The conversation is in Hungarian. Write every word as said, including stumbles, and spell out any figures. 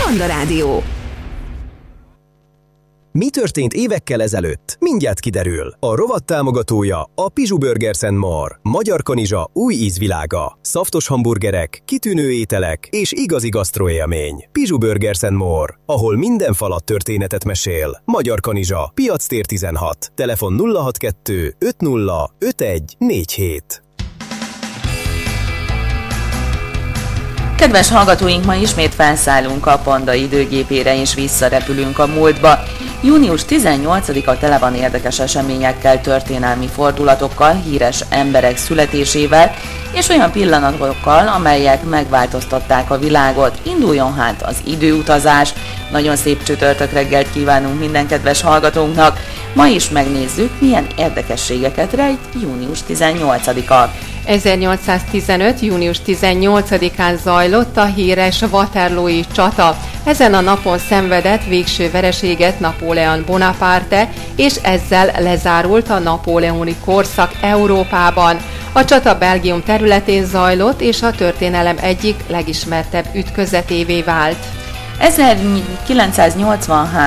Manna Rádió. Mi történt évekkel ezelőtt? Mindjárt kiderül. A rovat támogatója a Pizsu Burgers and More. Magyar kanizsa új ízvilága. Szaftos hamburgerek, kitűnő ételek és igazi gasztroélmény. Pizsu Burgers and More, ahol minden falat történetet mesél. Magyar kanizsa, Piactér tizenhat. Telefon nulla hatvankettő öt nulla öt egy négy hét. Kedves hallgatóink, ma ismét felszállunk a Panda időgépére és visszarepülünk a múltba. június tizennyolcadika tele van érdekes eseményekkel, történelmi fordulatokkal, híres emberek születésével és olyan pillanatokkal, amelyek megváltoztatták a világot. Induljon hát az időutazás! Nagyon szép csütörtök reggelt kívánunk minden kedves hallgatónknak. Ma is megnézzük, milyen érdekességeket rejt június tizennyolcadika. ezernyolcszáztizenöt. június tizennyolcadikán zajlott a híres Waterloo-i csata. Ezen a napon szenvedett végső vereséget Napóleon Bonaparte, és ezzel lezárult a napóleoni korszak Európában. A csata Belgium területén zajlott, és a történelem egyik legismertebb ütközetévé vált. ezerkilencszáznyolcvanhárom.